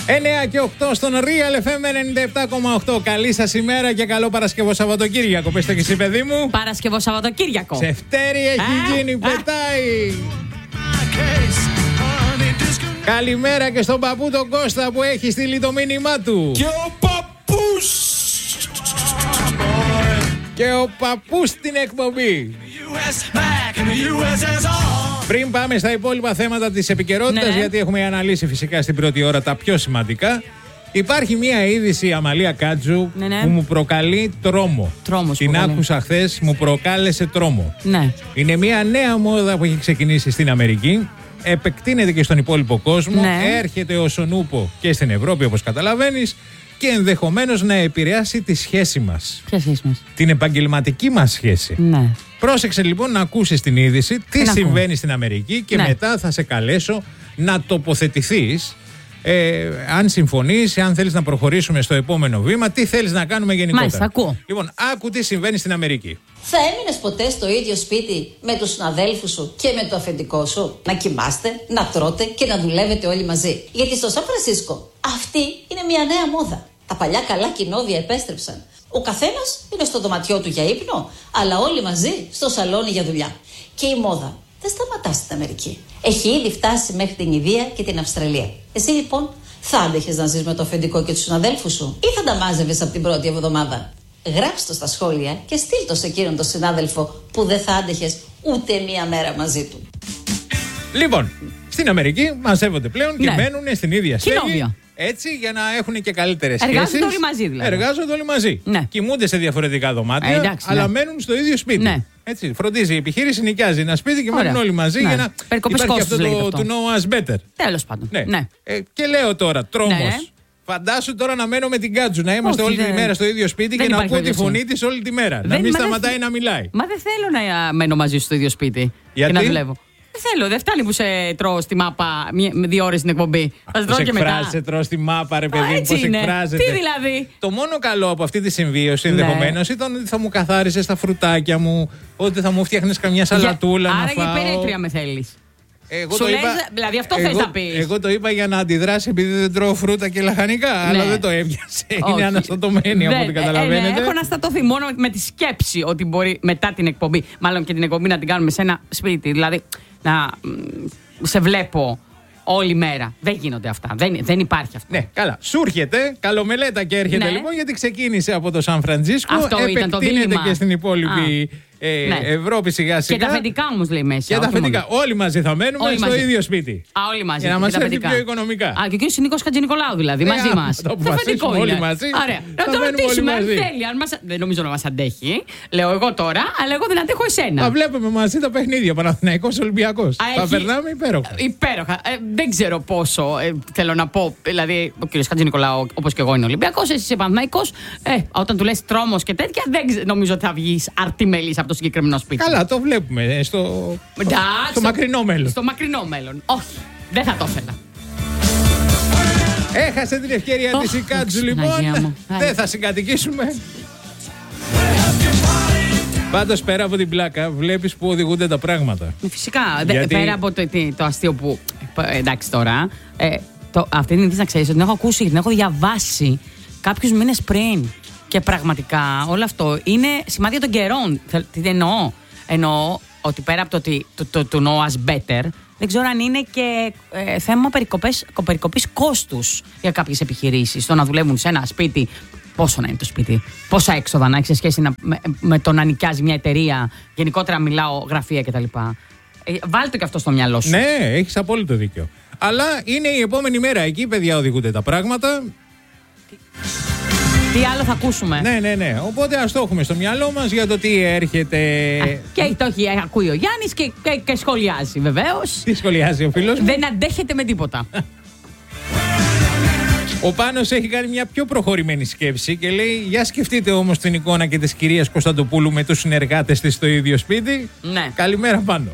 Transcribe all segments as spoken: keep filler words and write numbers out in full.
εννιά και οκτώ στον Real εφ εμ ενενήντα επτά κόμμα οκτώ. Καλή σας ημέρα και καλό Παρασκευό Σαββατοκύριακο. Πες το και εσύ, παιδί μου. Παρασκευό Σαββατοκύριακο. Σε φτέρι έχει α, γίνει, α. πετάει. Καλημέρα και στον παππού τον Κώστα που έχει στείλει το μήνυμά του. Και ο παππούς. Και ο παππούς στην εκπομπή. Πριν πάμε στα υπόλοιπα θέματα της επικαιρότητας, ναι. γιατί έχουμε αναλύσει φυσικά στην πρώτη ώρα τα πιο σημαντικά, υπάρχει μια είδηση, Αμαλία Κάτζου, ναι, ναι. που μου προκαλεί τρόμο. Τρόμος. Την άκουσα χθες, μου προκάλεσε τρόμο. Ναι. Είναι μια νέα μόδα που έχει ξεκινήσει στην Αμερική, επεκτείνεται και στον υπόλοιπο κόσμο, ναι. έρχεται ως ο νούπο και στην Ευρώπη, όπως καταλαβαίνεις, και ενδεχομένως να επηρεάσει τη σχέση μας. Ποια σχέση μας? Την επαγγελματική μας σχέση. Ναι. Πρόσεξε λοιπόν να ακούσεις την είδηση, τι να συμβαίνει ακούω. στην Αμερική και ναι. μετά θα σε καλέσω να τοποθετηθείς. Ε, αν συμφωνείς, αν θέλεις να προχωρήσουμε στο επόμενο βήμα, τι θέλεις να κάνουμε γενικότερα. Μάλιστα, ακούω. Λοιπόν, άκου τι συμβαίνει στην Αμερική. Θα έμεινες ποτέ στο ίδιο σπίτι με τους συναδέλφους σου και με το αφεντικό σου? Να κοιμάστε, να τρώτε και να δουλεύετε όλοι μαζί? Γιατί στο Σαν Φρανσίσκο αυτή είναι μια νέα μόδα. Τα παλιά καλά κοινόβια επέστρεψαν. Ο καθένας είναι στο δωματιό του για ύπνο, αλλά όλοι μαζί στο σαλόνι για δουλειά. Και η μόδα δεν σταματά στην Αμερική. Έχει ήδη φτάσει μέχρι την Ινδία και την Αυστραλία. Εσύ λοιπόν θα άντεχες να ζεις με το αφεντικό και τους συναδέλφους σου, ή θα τα μάζευες από την πρώτη εβδομάδα? Γράψ' το στα σχόλια και στείλ' το σε εκείνον τον συνάδελφο που δεν θα άντεχες ούτε μία μέρα μαζί του. Λοιπόν, στην Αμερική μαζεύονται πλέον ναι. και μένουν στην ίδια στέγη. Κοινόβια. Έτσι, για να έχουν και καλύτερες σχέσεις. Εργάζονται όλοι μαζί, δηλαδή. Εργάζονται όλοι μαζί. Ναι. Κοιμούνται σε διαφορετικά δωμάτια, ε, εντάξει, αλλά ναι. μένουν στο ίδιο σπίτι. Ναι. Έτσι, φροντίζει η επιχείρηση, νοικιάζει ένα σπίτι και μένουν όλοι μαζί ναι. για να Περικοπές υπάρχει κόστους, αυτό το, αυτό. to know us better. Τέλος πάντων. Ναι. Ναι. Ε, και λέω τώρα, τρόμος. Ναι. Φαντάσου τώρα να μένω με την Κάτζου, να είμαστε Όχι, όλη δεν... τη μέρα στο ίδιο σπίτι δεν και να ακούω τη φωνή της όλη τη μέρα. Δεν, να μην σταματάει δε... να μιλάει. Μα δεν θέλω να μένω μαζί στο ίδιο σπίτι. Γιατί? Και να δουλεύω. Δεν θέλω, δεν φτάνει που σε τρώω στη μάπα με δύο ώρες στην εκπομπή. Θα σε τρώω και μετά. Σε τρώω στη μάπα, ρε παιδί μου, πώς εκφράζεται. Τι δηλαδή? Το μόνο καλό από αυτή τη συμβίωση ενδεχομένως ήταν ότι θα μου καθάρισες τα φρουτάκια μου, ότι θα μου φτιάχνεις καμιά σαλατούλα να φάω. Άρα για υπερέτρια με θέλεις. Εγώ Σου το λες, είπα, δηλαδή αυτό εγώ, θες να πεις. Εγώ το είπα για να αντιδράσει επειδή δεν τρώω φρούτα και λαχανικά, ναι. αλλά δεν το έβιασε. Είναι αναστατωμένη από ό,τι καταλαβαίνετε. Ε, ναι, έχω αναστατωθεί μόνο με τη σκέψη ότι μπορεί μετά την εκπομπή, μάλλον και την εκπομπή να την κάνουμε σε ένα σπίτι. Δηλαδή να σε βλέπω όλη μέρα. Δεν γίνονται αυτά. Δεν, δεν υπάρχει αυτό. Ναι, καλά. Σου έρχεται, καλομελέτα και έρχεται ναι. λοιπόν, γιατί ξεκίνησε από το Σαν Φραντζίσκο. Αυτό επεκτείνεται και στην υπόλοιπη ε, ναι. Ευρώπη σιγά σιγά. Και τα αφεντικά όμως λέει μέσα. Και τα αφεντικά. Όλοι μαζί θα μένουμε όλοι στο μαζί. ίδιο σπίτι. Α, όλοι μαζί. Για να μας έρθει πιο οικονομικά. Α, και ο κ. Νίκος Χατζηνικολάου δηλαδή, ε, μαζί μας. Το αποφασίσουμε όλοι μαζί. Ωραία. Να το ρωτήσουμε αν θέλει. Δεν νομίζω να μας αντέχει. Λέω εγώ τώρα, αλλά εγώ δεν αντέχω εσένα. Θα βλέπουμε μαζί τα παιχνίδια. Παναθηναϊκός Ολυμπιακός. Θα περνάμε υπέροχα. Υπέροχα. Δεν ξέρω πόσο θέλω να πω. Δηλαδή, ο κ. Χατζηνικολάου, όπως και εγώ, είναι Ολυμπιακός. Εσύ είσαι Παναθηναϊκός. Όταν του λες τρόμος και τέτοια, δεν νομίζω ότι θα βγεις αρτιμελής από το συγκεκριμένο σπίτι. Καλά, το βλέπουμε στο, Εντάξει, στο μακρινό μέλλον. Στο μακρινό μέλλον. Όχι, δεν θα το ήθελα. Έχασε την ευκαιρία oh, της η Κάτζου, λοιπόν. Δεν θα συγκατοικήσουμε. Πάντως, πέρα από την πλάκα, βλέπεις που οδηγούνται τα πράγματα. Φυσικά. Γιατί... Πέρα από το, το, το αστείο που. Εντάξει τώρα. Ε, το, αυτή την είδηση να ξέρεις ότι την έχω ακούσει και την έχω διαβάσει κάποιους μήνες πριν. Και πραγματικά όλο αυτό είναι σημάδια των καιρών. Τι εννοώ? Εννοώ ότι πέρα από το ότι το, το, το know us better, δεν ξέρω αν είναι και ε, θέμα περικοπής κόστους για κάποιες επιχειρήσεις. Το να δουλεύουν σε ένα σπίτι. Πόσο να είναι το σπίτι, πόσα έξοδα να έχει σε σχέση να, με, με το να νοικιάζει μια εταιρεία, γενικότερα μιλάω γραφεία κτλ. Ε, βάλτε και αυτό στο μυαλό σου. Ναι, έχεις απόλυτο δίκιο. Αλλά είναι η επόμενη μέρα εκεί, παιδιά, οδηγούνται τα πράγματα. Τι άλλο θα ακούσουμε? Ναι, ναι, ναι. Οπότε ας το έχουμε στο μυαλό μας για το τι έρχεται. Α, και το έχει ακούει ο Γιάννης και, και, και σχολιάζει βεβαίως. Τι σχολιάζει ο φίλος μου? Δεν αντέχεται με τίποτα. Ο Πάνος έχει κάνει μια πιο προχωρημένη σκέψη και λέει: για σκεφτείτε όμως την εικόνα και της κυρίας Κωνσταντοπούλου με τους συνεργάτες της στο ίδιο σπίτι. Ναι. Καλημέρα, Πάνο.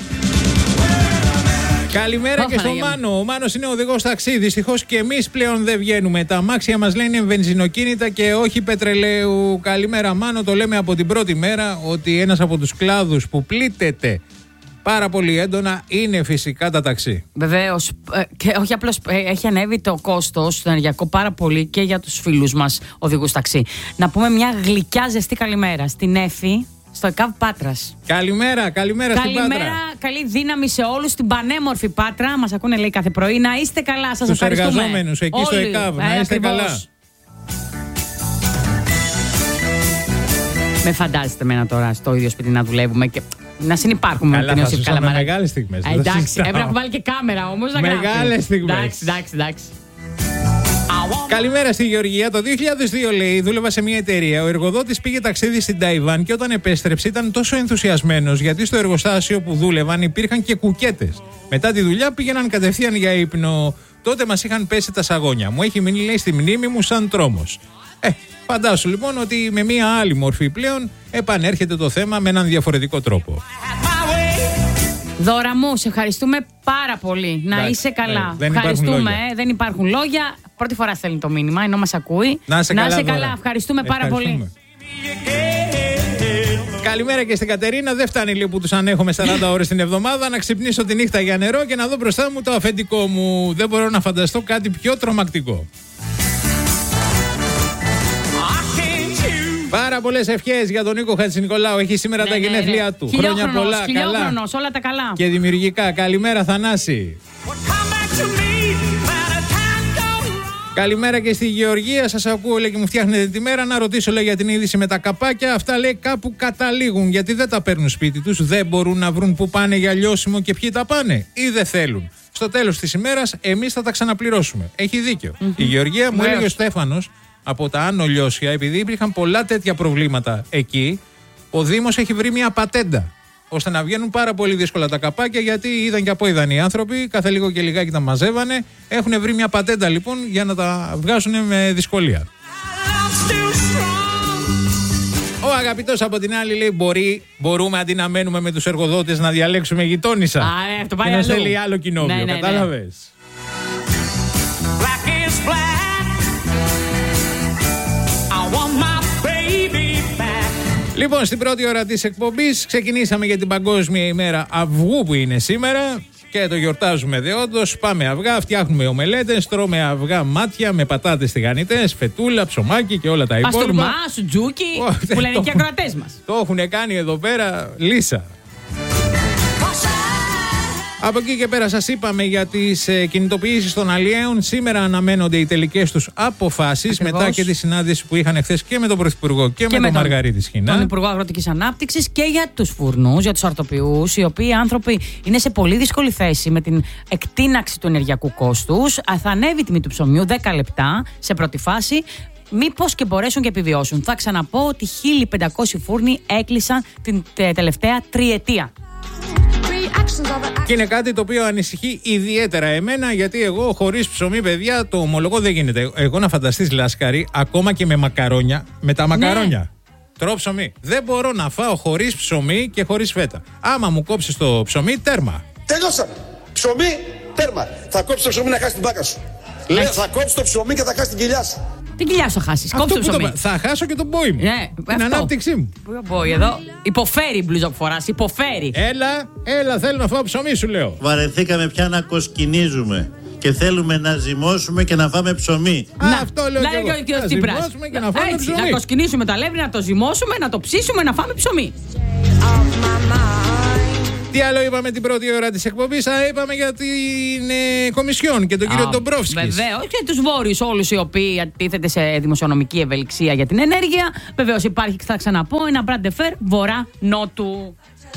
Καλημέρα και στον Μάνο. Ο Μάνος είναι οδηγός ταξί. Δυστυχώς και εμείς πλέον δεν βγαίνουμε. Τα αμάξια μας λένε βενζινοκίνητα και όχι πετρελαίου. Καλημέρα, Μάνο. Το λέμε από την πρώτη μέρα ότι ένας από τους κλάδους που πλήττεται πάρα πολύ έντονα είναι φυσικά τα ταξί. Βεβαίως. Ε, και όχι απλώς ε, έχει ανέβει το κόστος στο ενεργειακό πάρα πολύ και για τους φίλους μας οδηγούς ταξί. Να πούμε μια γλυκιά ζεστή καλημέρα στην Εφη, στο ΕΚΑΒ Πάτρας. Καλημέρα, καλημέρα, καλημέρα στην Πάτρα. Καλή δύναμη σε όλους στην πανέμορφη Πάτρα. Μας ακούνε, λέει, κάθε πρωί. Να είστε καλά, σας τους ευχαριστούμε. Τους εργαζόμενους εκεί όλοι, στο ΕΚΑΒ, να είστε ακριβώς καλά. Με φαντάζεστε εμένα τώρα στο ίδιο σπίτι να δουλεύουμε και να συνυπάρχουμε με την Ιωσήφ Καλαμάρα. Μεγάλες στιγμές. Ε, εντάξει, έπρεπε να βάλει και κάμερα όμως να γράφει. Μεγάλες στιγμές. Εντάξει, εντάξει, εντάξει. Καλημέρα στη Γεωργία. Το δύο χιλιάδες δύο, λέει, δούλευα σε μια εταιρεία. Ο εργοδότης πήγε ταξίδι στην Ταϊβάν και όταν επέστρεψε ήταν τόσο ενθουσιασμένος γιατί στο εργοστάσιο που δούλευαν υπήρχαν και κουκέτες. Μετά τη δουλειά πήγαιναν κατευθείαν για ύπνο. Τότε μας είχαν πέσει τα σαγόνια. Μου έχει μείνει, λέει, στη μνήμη μου σαν τρόμος. Ε, φαντάσου λοιπόν ότι με μια άλλη μορφή πλέον επανέρχεται το θέμα με έναν διαφορετικό τρόπο. Δώρα μου, σε ευχαριστούμε πάρα πολύ. Να Εντάξει, είσαι καλά. Ναι, δεν ευχαριστούμε. Υπάρχουν ε, δεν υπάρχουν λόγια. Πρώτη φορά στέλνει το μήνυμα, ενώ μας ακούει. Να είσαι καλά. καλά. Ευχαριστούμε πάρα πολύ. Καλημέρα και στην Κατερίνα. Δεν φτάνει λίγο που τους ανέχομαι σαράντα ώρες την εβδομάδα. Να ξυπνήσω τη νύχτα για νερό και να δω μπροστά μου το αφεντικό μου. Δεν μπορώ να φανταστώ κάτι πιο τρομακτικό. Πάρα πολλές ευχές για τον Νίκο Χατζηνικολάου. Έχει σήμερα ναι, τα γενέθλιά ναι, ναι. του. Χρόνια πολλά. Καλά. Όλα τα καλά. Και δημιουργικά. Καλημέρα, Θανάση. Καλημέρα και στη Γεωργία. Σας ακούω, λέει, και μου φτιάχνετε τη μέρα. Να ρωτήσω, λέει, για την είδηση με τα καπάκια. Αυτά, λέει, κάπου καταλήγουν. Γιατί δεν τα παίρνουν σπίτι τους. Δεν μπορούν να βρουν που πάνε για λιώσιμο και ποιοι τα πάνε. Ή δεν θέλουν. Στο τέλος της ημέρας, εμείς θα τα ξαναπληρώσουμε. Έχει δίκιο. Mm-hmm. Η Γεωργία μου έλεγε ο Στέφανος από τα Άνω Λιώσια, επειδή υπήρχαν πολλά τέτοια προβλήματα εκεί, ο Δήμος έχει βρει μια πατέντα ώστε να βγαίνουν πάρα πολύ δύσκολα τα καπάκια, γιατί είδαν και από είδαν οι άνθρωποι, κάθε λίγο και λιγάκι τα μαζεύανε. Έχουν βρει μια πατέντα λοιπόν για να τα βγάζουν με δυσκολία. Ο αγαπητός από την άλλη λέει: Μπορεί, μπορούμε αντί να μένουμε με τους εργοδότες να διαλέξουμε γειτόνισσα. Α, ε, αυτό πάει και να αλλού. στέλνει άλλο κοινόβιο. Ναι, ναι, κατάλαβες. Ναι. Λοιπόν, στην πρώτη ώρα της εκπομπής ξεκινήσαμε για την Παγκόσμια ημέρα αυγού που είναι σήμερα και το γιορτάζουμε δεόντως. Πάμε αυγά, φτιάχνουμε ομελέτες, τρώμε αυγά μάτια με πατάτες τηγανιτές, φετούλα, ψωμάκι και όλα τα υπόλοιπα. Παστούρμα, σουτζούκι, που λένε και οι ακροατές μας. Το έχουν κάνει εδώ πέρα λύσα. Από εκεί και πέρα σας είπαμε για τις ε, κινητοποιήσεις των αλλιέων. Σήμερα αναμένονται οι τελικές τους αποφάσεις. Ακριβώς. Μετά και τη συνάντηση που είχαν εχθές και με τον Πρωθυπουργό και, και με, με τον Μαργαρίτη Σχοινά. Τον Υπουργό Αγροτικής Ανάπτυξης και για τους φουρνούς, για τους αρτοποιούς, οι οποίοι άνθρωποι είναι σε πολύ δύσκολη θέση με την εκτείναξη του ενεργειακού κόστους. Θα ανέβει η τιμή του ψωμιού δέκα λεπτά σε πρώτη φάση. Μήπως και μπορέσουν και επιβιώσουν. Θα ξαναπώ ότι χίλια πεντακόσιοι φούρνοι έκλεισαν την τελευταία τριετία. Και είναι κάτι το οποίο ανησυχεί ιδιαίτερα εμένα, γιατί εγώ χωρίς ψωμί, παιδιά, το ομολογώ, δεν γίνεται. Εγώ να φανταστείς, Λάσκαρη, ακόμα και με μακαρόνια, με τα μακαρόνια. Ναι. Τρώω ψωμί. Δεν μπορώ να φάω χωρίς ψωμί και χωρίς φέτα. Άμα μου κόψεις το ψωμί, τέρμα. Τελειώσαμε. Ψωμί, τέρμα. Θα κόψεις το ψωμί να χάσεις την μπάκα σου. Λέει, θα κόψεις το ψωμί και θα χάσεις την κοιλιά σου. Την κοιλιά σου θα χάσεις. Κόψεις το ψωμί. Το... Θα χάσω και τον πόη μου. Ναι, την ανάπτυξή μου. Πού είναι ο πόη εδώ. Υποφέρει η μπλούζα που φοράς. Υποφέρει. Έλα, έλα, θέλω να φάω ψωμί, σου λέω. Βαρεθήκαμε πια να κοσκινίζουμε. Και θέλουμε να ζυμώσουμε και να φάμε ψωμί. Α, να, αυτό λέω να, και εγώ. Να ζυμώσουμε και να φάμε έτσι, ψωμί. Να κοσκινήσουμε τα λεύρη, να το ζυμώσουμε, να το ψήσουμε, να φάμε ψωμί. Τι άλλο είπαμε την πρώτη ώρα της εκπομπής? Α, είπαμε για την ε, Κομισιόν και τον oh, κύριο Ντομπρόφσκης. Βεβαίως, και τους βόρειους όλους οι οποίοι αντίθεται σε δημοσιονομική ευελιξία για την ενέργεια. Βεβαίως υπάρχει, θα ξαναπώ, ένα μπραντεφέρ βορρά-νότου.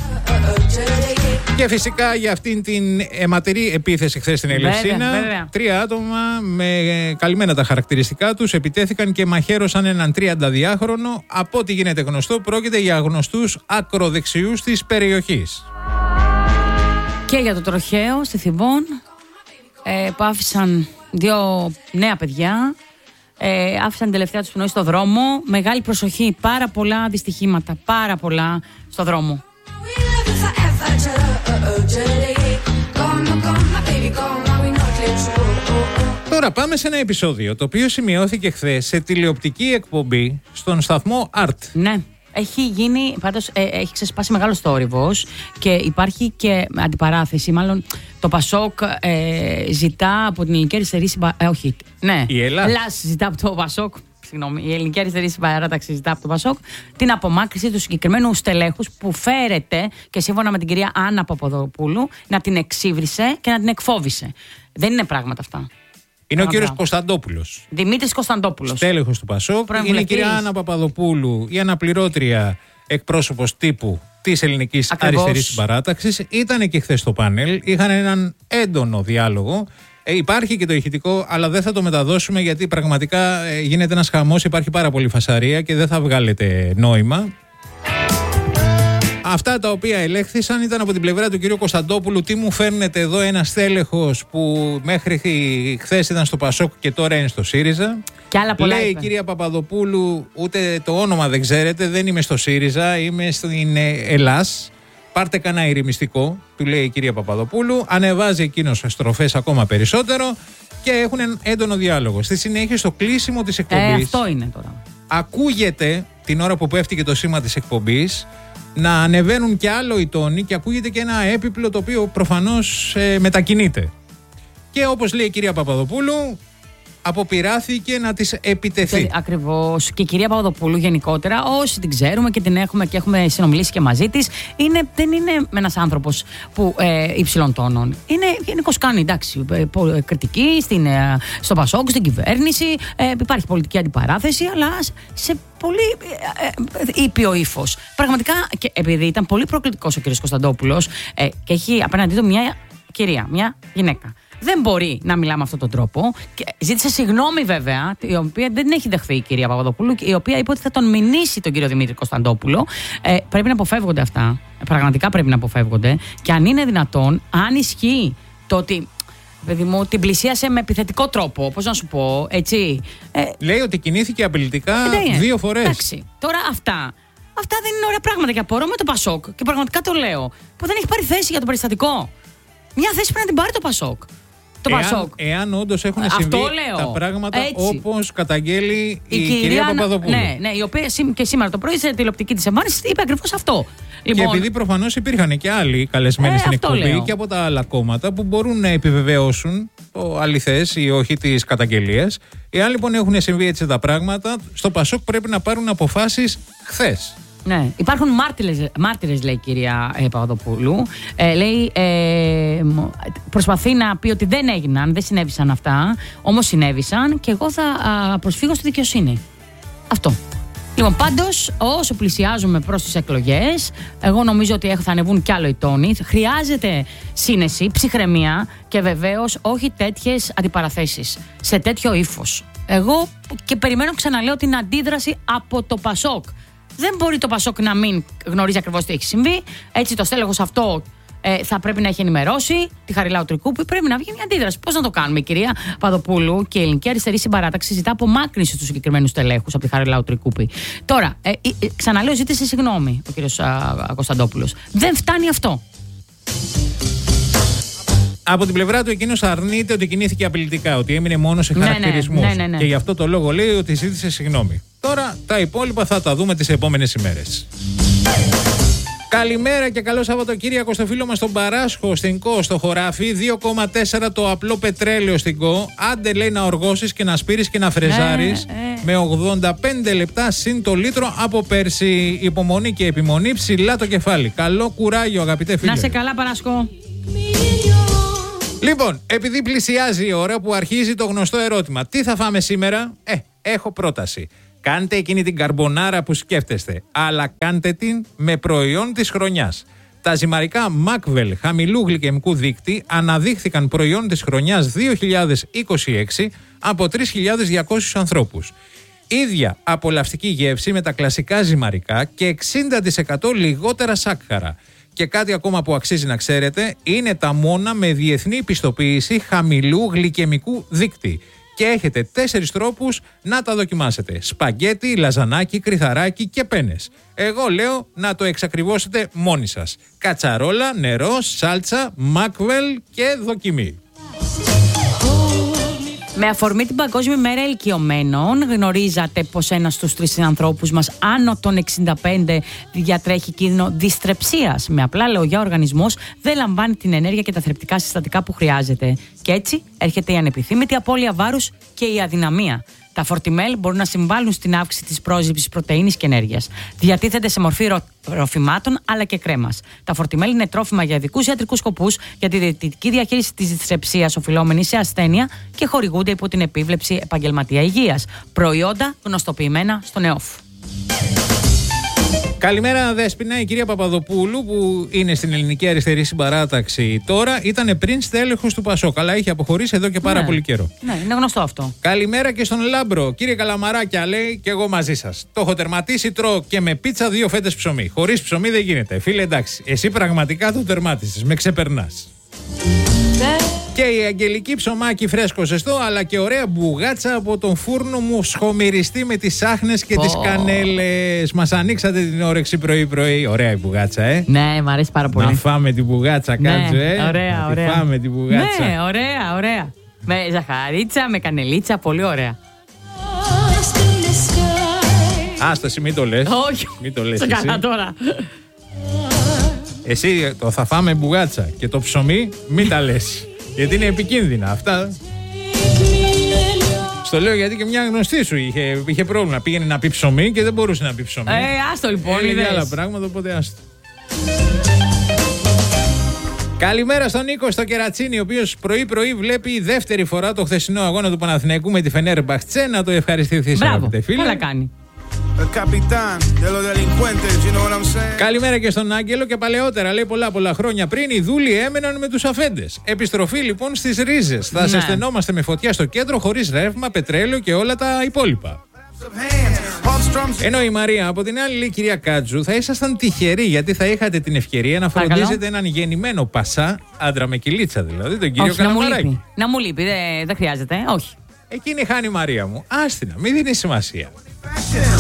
Και φυσικά για αυτήν την αιματερή επίθεση χθες στην Ελευσίνα, τρία άτομα με καλυμμένα τα χαρακτηριστικά τους επιτέθηκαν και μαχαίρωσαν έναν τριανταδιάχρονο. Από ό,τι γίνεται γνωστό, πρόκειται για γνωστούς ακροδεξιούς της περιοχής. Και για το τροχαίο στη Θηβών, ε, που άφησαν δύο νέα παιδιά, ε, άφησαν την τελευταία τους πνοή στο δρόμο. Μεγάλη προσοχή, πάρα πολλά δυστυχήματα, πάρα πολλά στο δρόμο. Τώρα πάμε σε ένα επεισόδιο το οποίο σημειώθηκε χθες σε τηλεοπτική εκπομπή στον σταθμό Art. Ναι. Έχει γίνει, πάντως ε, έχει ξεσπάσει μεγάλος θόρυβος και υπάρχει και αντιπαράθεση. Μάλλον το Πασόκ ε, ζητά από την Ελληνική Αριστερή Συμπαράταξη. Ε, όχι, ναι. Η Ελλάς. Ελλάς ζητά από το Πασόκ. Συγγνώμη, η Ελληνική Αριστερή Συμπαράταξη ζητά από το Πασόκ την απομάκρυνση του συγκεκριμένου στελέχους που φέρεται και σύμφωνα με την κυρία Άννα Παπαδοπούλου να την εξύβρισε και να την εκφόβησε. Δεν είναι πράγματα αυτά. Είναι ο κύριος Κωνσταντόπουλος. Δημήτρης Κωνσταντόπουλος. Στέλεχος του Πασόκ. Είναι η κυρία Άννα Παπαδοπούλου, η αναπληρώτρια εκπρόσωπος τύπου της Ελληνικής Αριστερής Συμπαράταξης. Ήταν και χθες στο πάνελ. Είχαν έναν έντονο διάλογο. Ε, υπάρχει και το ηχητικό, αλλά δεν θα το μεταδώσουμε γιατί πραγματικά ε, γίνεται ένας χαμός. Υπάρχει πάρα πολύ φασαρία και δεν θα βγάλετε νόημα. Αυτά τα οποία ελέγχθησαν ήταν από την πλευρά του κυρίου Κωνσταντόπουλου. Τι μου φέρνετε εδώ ένα στέλεχος που μέχρι χθες ήταν στο Πασόκ και τώρα είναι στο ΣΥΡΙΖΑ. Και άλλα πολλά. Λέει είπε. η κυρία Παπαδοπούλου, ούτε το όνομα δεν ξέρετε, δεν είμαι στο ΣΥΡΙΖΑ, είμαι στην Ελλάς. Πάρτε κανένα ηρεμιστικό, του λέει η κυρία Παπαδοπούλου. Ανεβάζει εκείνος στροφές ακόμα περισσότερο και έχουν έντονο διάλογο. Στη συνέχεια, στο κλείσιμο της εκπομπής. Ε, αυτό είναι τώρα. Ακούγεται την ώρα που πέφτει και το σήμα της εκπομπής να ανεβαίνουν και άλλο οι τόνοι και ακούγεται και ένα έπιπλο το οποίο προφανώς ε, μετακινείται. Και όπως λέει η κυρία Παπαδοπούλου, αποπειράθηκε να της επιτεθεί. Ακριβώς. Και η κυρία Παπαδοπούλου γενικότερα, όσοι την ξέρουμε και την έχουμε και έχουμε συνομιλήσει και μαζί της, είναι, δεν είναι ένας άνθρωπος που ε, υψηλών τόνων. Είναι γενικώς κάνει, εντάξει, ε, κριτική στην, ε, στο Πασόκ, στην κυβέρνηση, ε, υπάρχει πολιτική αντιπαράθεση, αλλά σε πολύ ε, ε, ήπιο ύφος. Πραγματικά, και επειδή ήταν πολύ προκλητικός ο κύριος Κωνσταντόπουλος ε, και έχει απέναντί του μια κυρία, μια γυναίκα. Δεν μπορεί να μιλά με αυτόν τον τρόπο. Και ζήτησε συγγνώμη, βέβαια, η οποία δεν έχει δεχθεί η κυρία Παπαδοπούλου, η οποία είπε ότι θα τον μηνύσει τον κύριο Δημήτρη Κωνσταντόπουλο. Ε, πρέπει να αποφεύγονται αυτά. Πραγματικά πρέπει να αποφεύγονται. Και αν είναι δυνατόν, αν ισχύει το ότι. Παιδί μου, την πλησίασε με επιθετικό τρόπο, πώς να σου πω, έτσι. Ε, Λέει ότι κινήθηκε απειλητικά ε, δύο φορές. Εντάξει, τώρα αυτά. Αυτά δεν είναι ωραία πράγματα. Και απορώ με το Πασόκ. Και πραγματικά το λέω. Που δεν έχει πάρει θέση για το περιστατικό. Μια θέση πρέπει να την πάρει το Πασόκ. Το εάν, Πασόκ. Εάν όντως έχουν Αυτό συμβεί λέω. τα πράγματα Έτσι. όπως καταγγέλει η, η κυρία, κυρία Παπαδοπούλου. Ναι, ναι, η οποία και σήμερα το πρωί σε τηλεοπτική της εμφάνιση είπε ακριβώς αυτό. Λοιπόν, και επειδή προφανώς υπήρχαν και άλλοι καλεσμένοι ε, στην εκπομπή λέω. και από τα άλλα κόμματα που μπορούν να επιβεβαιώσουν το αληθές ή όχι της καταγγελίας. Εάν λοιπόν έχουν συμβεί έτσι τα πράγματα, στο Πασόκ πρέπει να πάρουν αποφάσεις χθες. Ναι, υπάρχουν μάρτυρες, μάρτυρες λέει η κυρία ε, Παπαδοπούλου. Ε, λέει, ε, προσπαθεί να πει ότι δεν έγιναν, δεν συνέβησαν αυτά, όμως συνέβησαν και εγώ θα α, προσφύγω στη δικαιοσύνη. Αυτό. Λοιπόν, πάντως, όσο πλησιάζουμε προς τις εκλογές, εγώ νομίζω ότι θα ανεβούν κι άλλο οι τόνοι. Χρειάζεται σύνεση, ψυχραιμία και βεβαίως όχι τέτοιες αντιπαραθέσεις, σε τέτοιο ύφος. Εγώ και περιμένω, ξαναλέω, την αντίδραση από το Πασόκ. Δεν μπορεί το Πασόκ να μην γνωρίζει ακριβώς τι έχει συμβεί. Έτσι, το στέλεχος αυτό ε, θα πρέπει να έχει ενημερώσει τη Χαριλάου Τρικούπη. Πρέπει να βγει μια αντίδραση. Πώς να το κάνουμε, η κυρία Παπαδοπούλου και η Ελληνική Αριστερή Συμπαράταξη ζητά απομάκρυνση του συγκεκριμένου στελέχους από τη Χαριλάου Τρικούπη. Τώρα, ε, ε, ξαναλέω, ζήτησε συγγνώμη ο κύριος Κωνσταντόπουλος. Δεν φτάνει αυτό. Από την πλευρά του, εκείνος αρνείται ότι κινήθηκε απειλητικά, ότι έμεινε μόνο σε χαρακτηρισμούς. Ναι, ναι, ναι, ναι. Και γι' αυτό το λόγο λέει ότι ζήτησε συγγνώμη. Τώρα τα υπόλοιπα θα τα δούμε τις επόμενες ημέρες. Καλημέρα και καλό Σαββατοκύριακο στο φίλο μας τον Παράσχο στην ΚΟ στο χωράφι. δύο κόμμα τέσσερα το απλό πετρέλαιο στην ΚΟ. Άντε λέει να οργώσεις και να σπείρεις και να φρεζάρεις. Ε, ε. Με ογδόντα πέντε λεπτά συν το λίτρο από πέρσι. Υπομονή και επιμονή, ψηλά το κεφάλι. Καλό κουράγιο, αγαπητέ φίλε. Να σε καλά, Παρασκό. Λοιπόν, επειδή πλησιάζει η ώρα που αρχίζει το γνωστό ερώτημα, τι θα φάμε σήμερα? Ε, έχω πρόταση. Κάντε εκείνη την καρμπονάρα που σκέφτεστε, αλλά κάντε την με προϊόν της χρονιάς. Τα ζυμαρικά Macvel χαμηλού γλυκαιμικού δείκτη αναδείχθηκαν προϊόν της χρονιάς δύο χιλιάδες είκοσι έξι από τρεις χιλιάδες διακόσιους ανθρώπους. Ίδια απολαυστική γεύση με τα κλασικά ζυμαρικά και εξήντα τοις εκατό λιγότερα σάκχαρα. Και κάτι ακόμα που αξίζει να ξέρετε, είναι τα μόνα με διεθνή πιστοποίηση χαμηλού γλυκαιμικού δείκτη. Και έχετε τέσσερις τρόπους να τα δοκιμάσετε. Σπαγκέτι, λαζανάκι, κρυθαράκι και πένες. Εγώ λέω να το εξακριβώσετε μόνοι σας. Κατσαρόλα, νερό, σάλτσα, Macvel και δοκιμή. Με αφορμή την Παγκόσμια ημέρα ηλικιωμένων, γνωρίζατε πως ένας στους τρεις ανθρώπους μας άνω των εξήντα πέντε διατρέχει κίνδυνο δυστρεψίας. Με απλά λόγια, ο οργανισμός δεν λαμβάνει την ενέργεια και τα θρεπτικά συστατικά που χρειάζεται. Και έτσι έρχεται η ανεπιθύμητη απώλεια βάρους και η αδυναμία. Τα φορτιμέλ μπορούν να συμβάλλουν στην αύξηση της πρόσληψης πρωτεΐνης και ενέργειας. Διατίθεται σε μορφή ρο... ροφημάτων αλλά και κρέμας. Τα φορτιμέλ είναι τρόφιμα για ειδικούς ιατρικούς σκοπούς για τη διαιτητική διαχείριση της δυσθρεψίας οφειλόμενη σε ασθένεια και χορηγούνται υπό την επίβλεψη επαγγελματία υγείας. Προϊόντα γνωστοποιημένα στον ΕΟΦ. Καλημέρα, Δέσποινα. Η κυρία Παπαδοπούλου, που είναι στην Ελληνική Αριστερή Συμπαράταξη τώρα, ήταν πριν στέλεχος του Πασόκ, αλλά είχε αποχωρήσει εδώ και πάρα ναι. πολύ καιρό. Ναι, είναι γνωστό αυτό. Καλημέρα και στον Λάμπρο. Κύριε Καλαμαράκια, λέει, και εγώ μαζί σας. Το έχω τερματίσει, τρώω και με πίτσα δύο φέτες ψωμί. Χωρίς ψωμί δεν γίνεται. Φίλε, εντάξει, εσύ πραγματικά το τερμάτισες. Με ξεπερνάς. Και η Αγγελική ψωμάκι φρέσκο ζεστό, αλλά και ωραία μπουγάτσα από τον φούρνο μου σχομυριστή με τις άχνες και oh. τις κανέλες. Μας ανοίξατε την όρεξη πρωί-πρωί. Ωραία η μπουγάτσα, ε. Ναι, μου αρέσει πάρα πολύ. Να φάμε την μπουγάτσα, κάτσε, ναι, ε. Ωραία, να ωραία. τη φάμε την μπουγάτσα. Ναι, ωραία, ωραία. Με ζαχαρίτσα, με κανελίτσα, πολύ ωραία. Άσταση, μην το λες. Όχι, μην το λες σε εσύ. καλά τώρα. Εσύ το θα φάμε μπουγάτσα και το ψωμί μην τα λες. Γιατί είναι επικίνδυνα αυτά. Στο λέω γιατί και μια γνωστή σου είχε, είχε πρόβλημα. Πήγαινε να πει ψωμί και δεν μπορούσε να πει ψωμί. Ε, άστο λοιπόν. Έλεγε άλλα πράγματα, οπότε άστο. Καλημέρα στον Νίκο στο Κερατσίνι, ο οποίος πρωί-πρωί βλέπει δεύτερη φορά το χθεσινό αγώνα του Παναθηναϊκού με τη Φενέρμπαχτσε. Να το ευχαριστηθείς, αγαπητέ φίλε. Καλά κάνει. Καλημέρα και στον Άγγελο. Και παλαιότερα, λέει, πολλά πολλά χρόνια πριν, οι δούλοι έμεναν με τους αφέντες. Επιστροφή λοιπόν στις ρίζες. Θα ναι. ζεσθενόμαστε με φωτιά στο κέντρο, χωρίς ρεύμα, πετρέλαιο και όλα τα υπόλοιπα. Ενώ η Μαρία, από την άλλη, λέει, κυρία Κάτζου, θα ήσασταν τυχεροί γιατί θα είχατε την ευκαιρία να φροντίζετε έναν γεννημένο πασά, άντρα με κυλίτσα δηλαδή, τον κύριο Καλαμαράκη. Να μου λείπει, δεν δε χρειάζεται, όχι. Εκείνη χάνει η Μαρία μου. Άστινα, μην δίνει σημασία.